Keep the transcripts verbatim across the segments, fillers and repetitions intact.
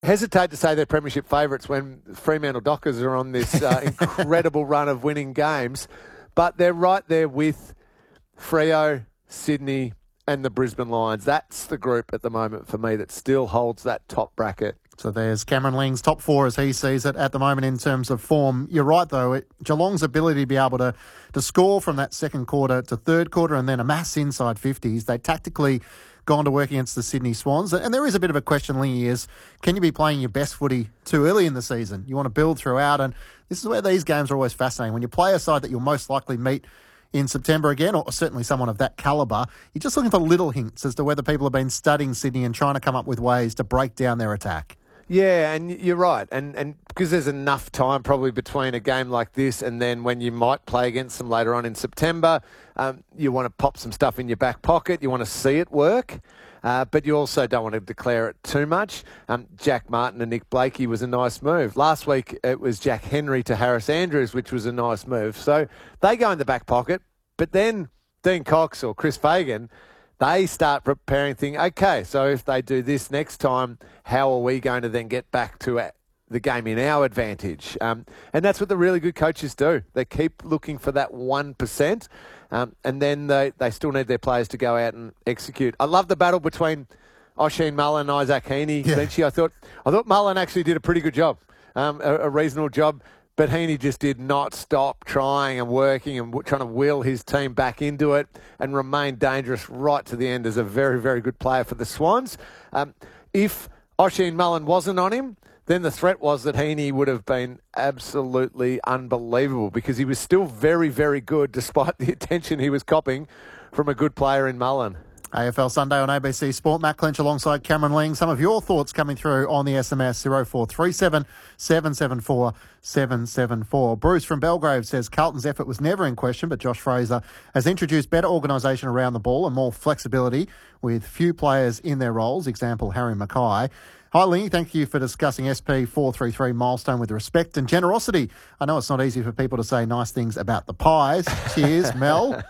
hesitate to say they're premiership favourites when Fremantle Dockers are on this uh, incredible run of winning games, but they're right there with Freo, Sydney and the Brisbane Lions. That's the group at the moment for me that still holds that top bracket. So there's Cameron Ling's top four as he sees it at the moment in terms of form. You're right, though. It, Geelong's ability to be able to, to score from that second quarter to third quarter and then amass inside fifties, they tactically gone to work against the Sydney Swans. And there is a bit of a question, Lingy, is can you be playing your best footy too early in the season? You want to build throughout, and this is where these games are always fascinating. When you play a side that you'll most likely meet in September again, or certainly someone of that calibre, you're just looking for little hints as to whether people have been studying Sydney and trying to come up with ways to break down their attack. Yeah, and you're right. And and because there's enough time probably between a game like this and then when you might play against them later on in September, um, you want to pop some stuff in your back pocket. You want to see it work, uh, but you also don't want to declare it too much. Um, Jack Martin and Nick Blakey was a nice move. Last week it was Jack Henry to Harris Andrews, which was a nice move. So they go in the back pocket, but then Dean Cox or Chris Fagan, they start preparing things. Okay, so if they do this next time, how are we going to then get back to the game in our advantage? Um, and that's what the really good coaches do. They keep looking for that one percent, um, and then they, they still need their players to go out and execute. I love the battle between Oisin Mullen and Isaac Heaney. Yeah. I thought I thought Mullen actually did a pretty good job, um, a, a reasonable job. But Heaney just did not stop trying and working and w- trying to wheel his team back into it and remain dangerous right to the end as a very, very good player for the Swans. Um, if Oisin Mullen wasn't on him, then the threat was that Heaney would have been absolutely unbelievable because he was still very, very good despite the attention he was copping from a good player in Mullen. A F L Sunday on A B C Sport. Matt Clinch alongside Cameron Ling. Some of your thoughts coming through on the S M S zero four three seven, seven seven four, seven seven four. Bruce from Belgrave says Carlton's effort was never in question, but Josh Fraser has introduced better organisation around the ball and more flexibility with few players in their roles. Example, Harry Mackay. Hi, Lee. Thank you for discussing S P four three three milestone with respect and generosity. I know it's not easy for people to say nice things about the Pies. Cheers, Mel.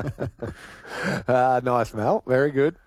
uh, nice, Mel. Very good.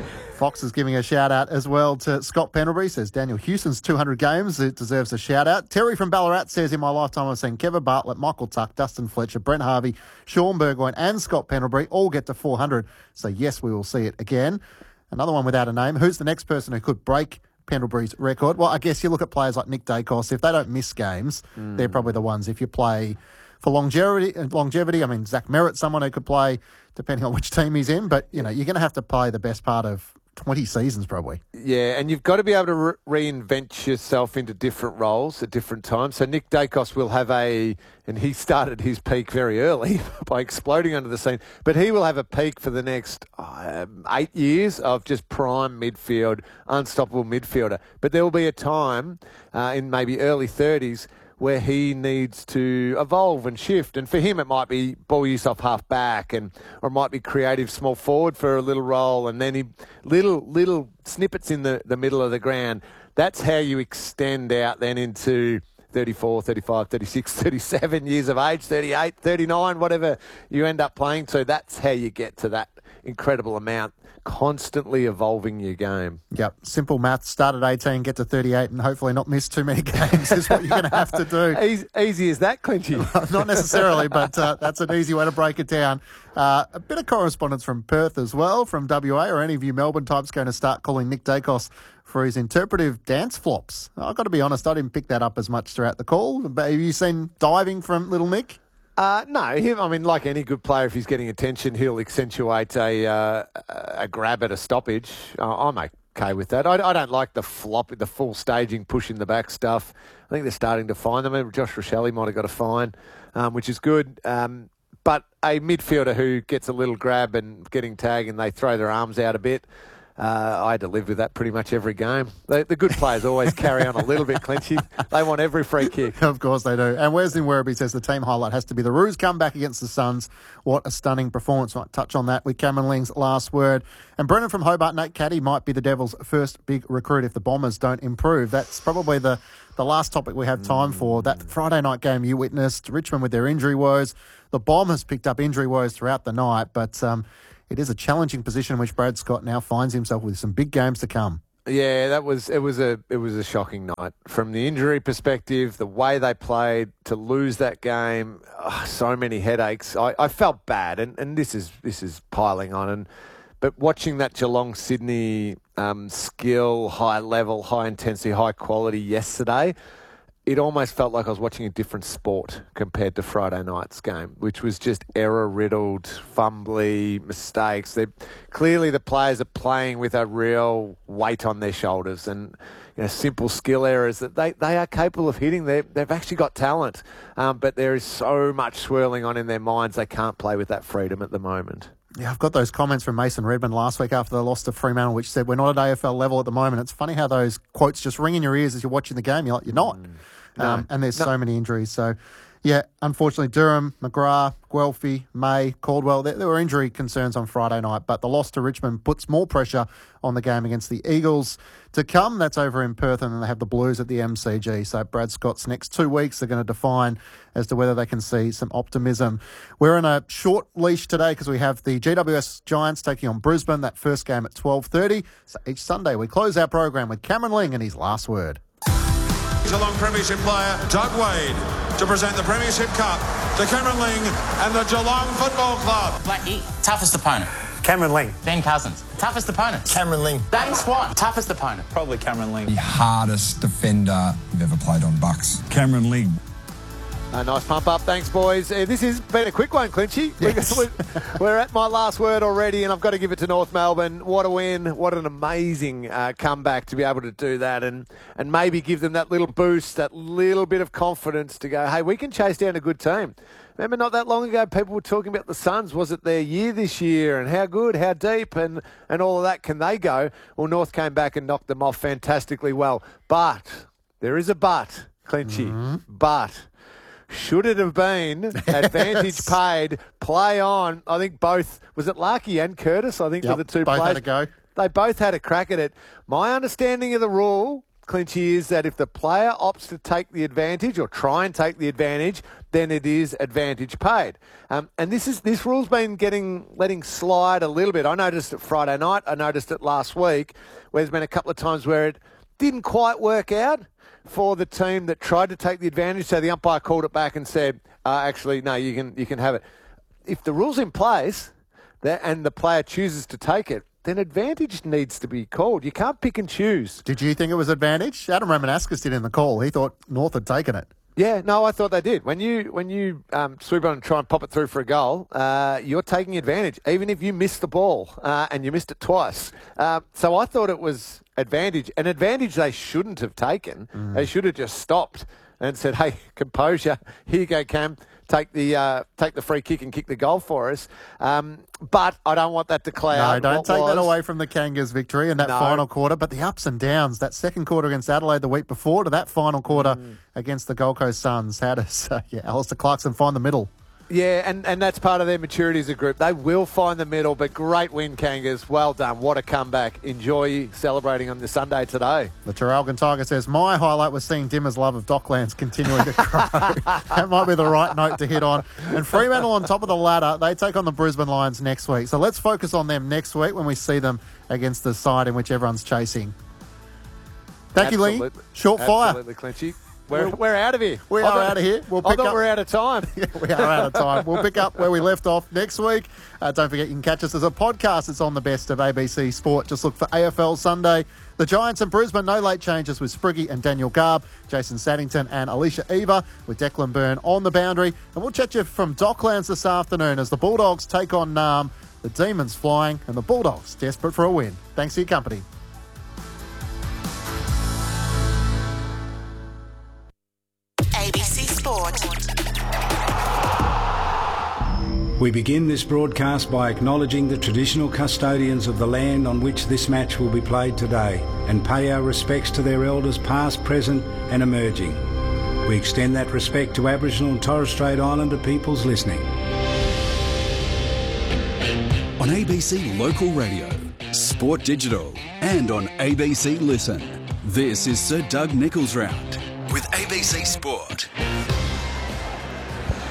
Fox is giving a shout-out as well to Scott Pendlebury. Says Daniel Houston's two hundred games. It deserves a shout-out. Terry from Ballarat says, in my lifetime I've seen Kevin Bartlett, Michael Tuck, Dustin Fletcher, Brent Harvey, Sean Burgoyne and Scott Pendlebury all get to four hundred. So, yes, we will see it again. Another one without a name. Who's the next person who could break Pendlebury's record? Well, I guess you look at players like Nick Dacos. If they don't miss games, mm. they're probably the ones. If you play for longevity, longevity, I mean, Zach Merritt, someone who could play depending on which team he's in, but, you know, you're going to have to play the best part of twenty seasons probably. Yeah, and you've got to be able to re- reinvent yourself into different roles at different times. So Nick Dacos will have a, and he started his peak very early by exploding under the scene, but he will have a peak for the next uh, eight years of just prime midfield, unstoppable midfielder. But there will be a time uh, in maybe early thirties where he needs to evolve and shift. And for him, it might be ball use off half back, and or it might be creative small forward for a little role, and then he little little snippets in the, the middle of the ground. That's how you extend out then into thirty-four, thirty-five, thirty-six, thirty-seven years of age, thirty-eight, thirty-nine, whatever you end up playing to. That's how you get to that incredible amount, constantly evolving your game. Yep, simple maths. Start at eighteen, get to thirty-eight, and hopefully not miss too many games is what you're going to have to do. Easy, easy as that, Clinchy? Not necessarily, but uh, that's an easy way to break it down. Uh, a bit of correspondence from Perth as well, from W A, or any of you Melbourne types going to start calling Nick Dacos for his interpretive dance flops. I've got to be honest, I didn't pick that up as much throughout the call. But have you seen diving from little Nick? Uh, no, him, I mean, like any good player, if he's getting attention, he'll accentuate a uh, a grab at a stoppage. Uh, I'm okay with that. I, I don't like the flop, the full staging, push in the back stuff. I think they're starting to find them. Josh Rochelle might have got a fine, um, which is good. Um, but a midfielder who gets a little grab and getting tagged and they throw their arms out a bit, Uh, I had to live with that pretty much every game. The, the good players always carry on a little bit, Clinchy. They want every free kick. Of course they do. And Wesley Werribee says the team highlight has to be the Roos comeback against the Suns. What a stunning performance. Might touch on that with Cameron Ling's last word. And Brendan from Hobart, Nate Caddy might be the Devils' first big recruit if the Bombers don't improve. That's probably the, the last topic we have time mm. for. That Friday night game you witnessed, Richmond with their injury woes. The Bombers picked up injury woes throughout the night, but... Um, It is a challenging position in which Brad Scott now finds himself with some big games to come. Yeah, that was it. Was a it was a shocking night from the injury perspective. The way they played to lose that game, oh, so many headaches. I, I felt bad, and, and this is this is piling on. And but watching that Geelong Sydney um, skill, high level, high intensity, high quality yesterday, it almost felt like I was watching a different sport compared to Friday night's game, which was just error-riddled, fumbly, mistakes. They clearly the players are playing with a real weight on their shoulders and you know, simple skill errors that they, they are capable of hitting. They, they've actually got talent, um, but there is so much swirling on in their minds they can't play with that freedom at the moment. Yeah, I've got those comments from Mason Redmond last week after they lost to Fremantle, which said, we're not at A F L level at the moment. It's funny how those quotes just ring in your ears as you're watching the game. You're like, you're not. Mm. No, um, and there's no. so many injuries. So, yeah, unfortunately, Durham, McGrath, Guelphy, May, Caldwell, there, there were injury concerns on Friday night, but the loss to Richmond puts more pressure on the game against the Eagles to come. That's over in Perth, and then they have the Blues at the M C G. So Brad Scott's next two weeks are going to define as to whether they can see some optimism. We're in a short leash today because we have the G W S Giants taking on Brisbane, that first game at twelve thirty. So each Sunday we close our program with Cameron Ling and his last word. Geelong Premiership player Doug Wade to present the Premiership Cup to Cameron Ling and the Geelong Football Club. Blackie, toughest opponent. Cameron Ling. Ben Cousins, toughest opponent. Cameron Ling. Dane Swan, toughest opponent. Probably Cameron Ling. The hardest defender you've ever played on Bucks. Cameron Ling. A nice pump up. Thanks, boys. Uh, this has been a quick one, Clinchy. Yes. We're, we're at my last word already, and I've got to give it to North Melbourne. What a win. What an amazing uh, comeback to be able to do that and, and maybe give them that little boost, that little bit of confidence to go, hey, we can chase down a good team. Remember not that long ago, people were talking about the Suns. Was it their year this year and how good, how deep and, and all of that can they go? Well, North came back and knocked them off fantastically well. But there is a but, Clinchy, mm-hmm. but... should it have been advantage yes. paid, play on? I think both, was it Larky and Curtis, I think, yep, were the two both players. had a go. They both had a crack at it. My understanding of the rule, Clinchy, is that if the player opts to take the advantage or try and take the advantage, then it is advantage paid. Um, and this is this rule's been getting letting slide a little bit. I noticed it Friday night. I noticed it last week, where there's been a couple of times where it didn't quite work out for the team that tried to take the advantage. So the umpire called it back and said, uh, actually, no, you can you can have it. If the rule's in place that, and the player chooses to take it, then advantage needs to be called. You can't pick and choose. Did you think it was advantage? Adam Romanascus did in the call. He thought North had taken it. Yeah, no, I thought they did. When you when you um, swoop on and try and pop it through for a goal, uh, you're taking advantage, even if you missed the ball uh, and you missed it twice. Uh, so I thought it was advantage, an advantage they shouldn't have taken. Mm. They should have just stopped and said, hey, composure, here you go, Cam. Take the uh, take the free kick and kick the goal for us. Um, but I don't want that to cloud. No, don't take was. that away from the Kangas' victory in that no. final quarter. But the ups and downs, that second quarter against Adelaide the week before to that final quarter mm. against the Gold Coast Suns. How does uh, yeah, Alistair Clarkson find the middle? Yeah, and, and that's part of their maturity as a group. They will find the middle, but great win, Kangas. Well done. What a comeback. Enjoy celebrating on the Sunday today. The Traralgon Tiger says, my highlight was seeing Dimmer's love of Docklands continuing to grow. That might be the right note to hit on. And Fremantle on top of the ladder. They take on the Brisbane Lions next week. So let's focus on them next week when we see them against the side in which everyone's chasing. Thank Absolutely. you, Lee. Short fire. Absolutely, Clinchy. We're, we're out of here. We are out of here. We'll pick I thought up. we're out of time. Yeah, we are out of time. We'll pick up where we left off next week. Uh, don't forget you can catch us as a podcast. It's on the best of A B C Sport. Just look for A F L Sunday. The Giants and Brisbane, no late changes with Spriggy and Daniel Garb, Jason Saddington and Alicia Eva with Declan Byrne on the boundary. And we'll chat you from Docklands this afternoon as the Bulldogs take on Narm, the Demons flying and the Bulldogs desperate for a win. Thanks for your company. A B C Sport. We begin this broadcast by acknowledging the traditional custodians of the land on which this match will be played today and pay our respects to their elders past, present and emerging. We extend that respect to Aboriginal and Torres Strait Islander peoples listening. On A B C Local Radio, Sport Digital and on A B C Listen, this is Sir Doug Nicholls Round with A B C Sport.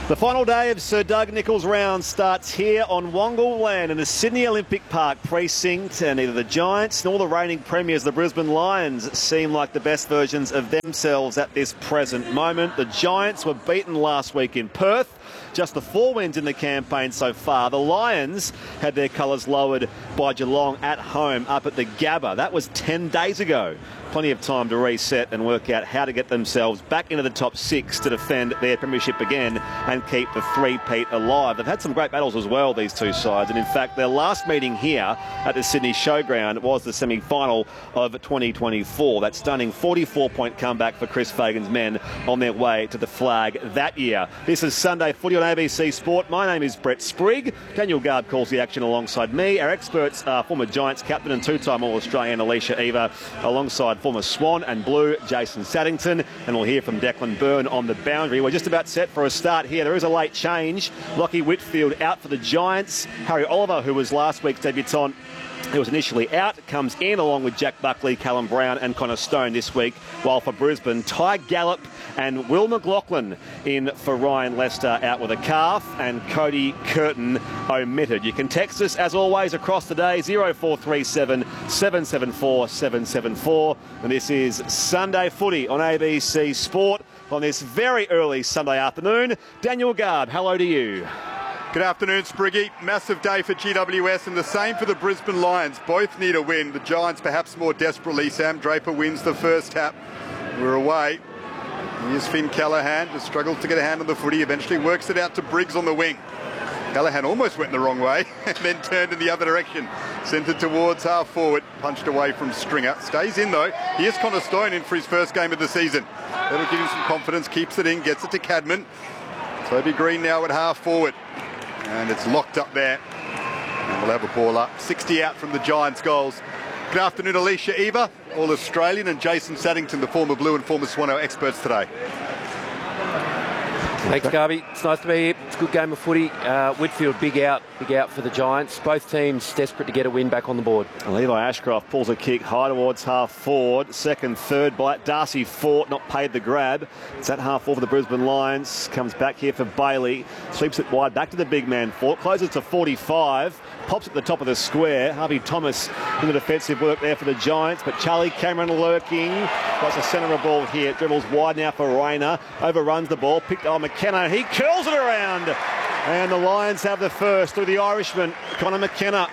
The final day of Sir Doug Nicholls' round starts here on Wongal land in the Sydney Olympic Park precinct, and neither the Giants nor the reigning premiers, the Brisbane Lions, seem like the best versions of themselves at this present moment. The Giants were beaten last week in Perth. Just the four wins in the campaign so far. The Lions had their colours lowered by Geelong at home up at the Gabba. That was ten days ago. Plenty of time to reset and work out how to get themselves back into the top six to defend their premiership again and keep the three-peat alive. They've had some great battles as well, these two sides, and in fact their last meeting here at the Sydney Showground was the semi-final of twenty twenty-four. That stunning forty-four point comeback for Chris Fagan's men on their way to the flag that year. This is Sunday Footy on A B C Sport. My name is Brett Sprigg. Daniel Garb calls the action alongside me. Our experts are former Giants captain and two-time All-Australian Alicia Eva, alongside former Swan and Blue Jason Saddington, and we'll hear from Declan Byrne on the boundary. We're just about set for a start here. There is a late change. Lockie Whitfield out for the Giants. Harry Oliver, who was last week's debutant, who was initially out, comes in along with Jack Buckley, Callum Brown and Connor Stone this week, while for Brisbane, Ty Gallop and Will McLaughlin in for Ryan Lester out with a calf, and Cody Curtin omitted. You can text us as always across the day, oh four three seven, seven seven four, seven seven four, and this is Sunday Footy on A B C Sport on this very early Sunday afternoon. Daniel Garb, hello to you. Good afternoon, Spriggy. Massive day for G W S and the same for the Brisbane Lions. Both need a win. The Giants perhaps more desperately. Sam Draper wins the first tap. We're away. Here's Finn Callaghan, just struggles to get a hand on the footy, eventually works it out to Briggs on the wing. Callaghan almost went the wrong way and then turned in the other direction. Sent it towards half forward, punched away from Stringer. Stays in though. Here's Connor Stone in for his first game of the season. That'll give him some confidence, keeps it in, gets it to Cadman. Toby Green now at half forward. And it's locked up there. And we'll have a ball up. sixty out from the Giants' goals. Good afternoon, Alicia Eva, All-Australian, and Jason Saddington, the former Blue and former Swan, our experts today. Thanks, Garby. It's nice to be here. It's a good game of footy. Uh, Whitfield, big out, big out for the Giants. Both teams desperate to get a win back on the board. Levi Ashcroft pulls a kick high towards half forward. Second, third by Darcy Fort, not paid the grab. It's at half forward for the Brisbane Lions. Comes back here for Bailey. Sweeps it wide, back to the big man Fort. Closes to forty-five. Pops at the top of the square. Harvey Thomas in the defensive work there for the Giants, but Charlie Cameron lurking. Got the centre of the ball here. Dribbles wide now for Rayner. Overruns the ball. Picked on McKenna. He curls it around. And the Lions have the first through the Irishman, Connor McKenna.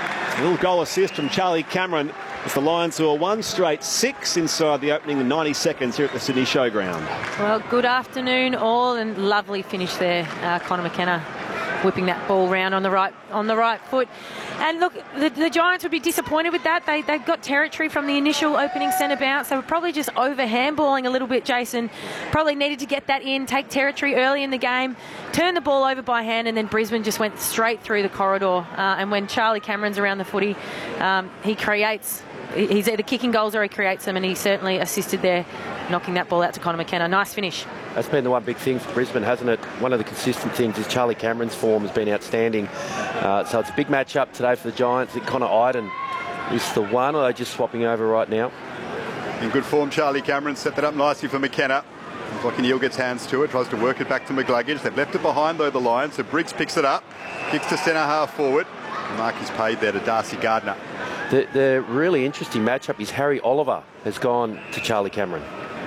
A little goal assist from Charlie Cameron. It's the Lions who are one straight six inside the opening ninety seconds here at the Sydney Showground. Well, good afternoon all, and lovely finish there, uh, Connor McKenna. Whipping that ball round on the right on the right foot. And look, the, the Giants would be disappointed with that. They, they've got territory from the initial opening centre bounce. They were probably just over handballing a little bit, Jason. Probably needed to get that in, take territory early in the game, turn the ball over by hand, and then Brisbane just went straight through the corridor. Uh, and when Charlie Cameron's around the footy, um, he creates... He's either kicking goals or he creates them, and he certainly assisted there, knocking that ball out to Connor McKenna. Nice finish. That's been the one big thing for Brisbane, hasn't it? One of the consistent things is Charlie Cameron's form has been outstanding. Uh, so it's a big match-up today for the Giants. I think Connor Iden is the one, or are they just swapping over right now? In good form, Charlie Cameron set that up nicely for McKenna. Lachie Neale gets hands to it, tries to work it back to McGluggage. They've left it behind, though, the Lions, so Briggs picks it up, kicks to centre half forward. The mark is paid there to Darcy Gardner. The, the really interesting matchup is Harry Oliver has gone to Charlie Cameron.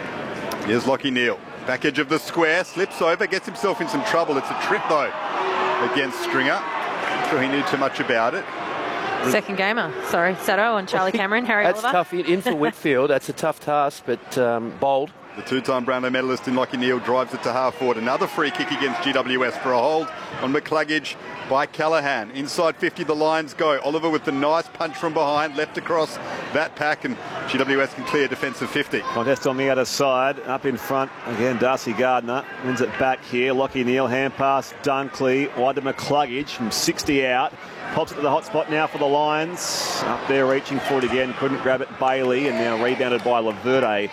Here's Lachie Neale. Back edge of the square, slips over, gets himself in some trouble. It's a trip, though, against Stringer. Not sure he knew too much about it. Second gamer. Sorry, Sato on Charlie Cameron. Harry That's Oliver. tough in, in for Whitfield. That's a tough task, but um, bold. The two-time Brownlow medalist in Lachie Neale drives it to half forward. Another free kick against G W S for a hold on McCluggage by Callaghan. Inside fifty, the Lions go. Oliver with the nice punch from behind, left across that pack, and G W S can clear defensive fifty. Contest on the other side, up in front. Again, Darcy Gardner wins it back here. Lachie Neale, hand pass, Dunkley, wide to McCluggage from sixty out. Pops it to the hot spot now for the Lions. Up there reaching for it again, couldn't grab it, Bailey, and now rebounded by Laverde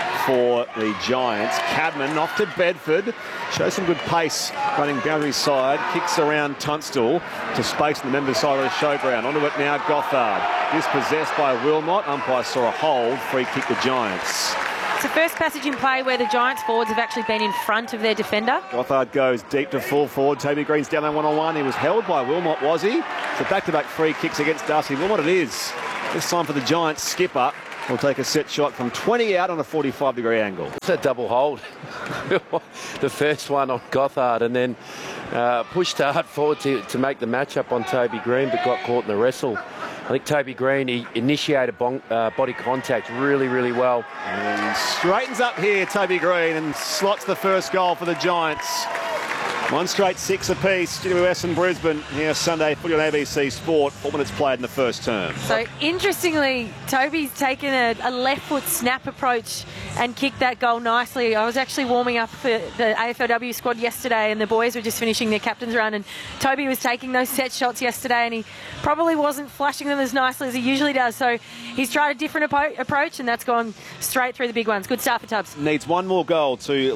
for the Giants. Cadman off to Bedford. Shows some good pace running boundary side. Kicks around Tunstall to space in the members' side of the showground. Onto it now, Gothard. Dispossessed by Wilmot. Umpire saw a hold. Free kick the Giants. It's the first passage in play where the Giants forwards have actually been in front of their defender. Gothard goes deep to full forward. Toby Green's down there one-on-one. He was held by Wilmot, was he? So back-to-back free kicks against Darcy Wilmot it is. This time for the Giants. Skipper will take a set shot from twenty out on a forty-five degree angle. It's a double hold. The first one on Gothard, and then uh, pushed hard forward to, to make the matchup on Toby Green, but got caught in the wrestle. I think Toby Green, he initiated bon- uh, body contact really, really well. And straightens up here, Toby Green, and slots the first goal for the Giants. One straight six apiece, G W S and Brisbane here Sunday, footy on A B C Sport. Four minutes played in the first term. So interestingly, Toby's taken a, a left foot snap approach and kicked that goal nicely. I was actually warming up for the A F L W squad yesterday, and the boys were just finishing their captain's run, and Toby was taking those set shots yesterday, and he probably wasn't flashing them as nicely as he usually does. So he's tried a different apo- approach, and that's gone straight through the big ones. Good start for Tubbs. Needs one more goal to